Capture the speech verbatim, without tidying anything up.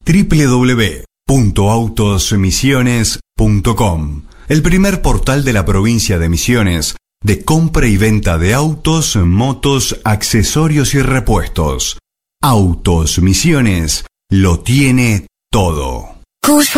doble u doble u doble u punto autos misiones punto com, el primer portal de la provincia de Misiones de compra y venta de autos, motos, accesorios y repuestos. Autos Misiones lo tiene todo.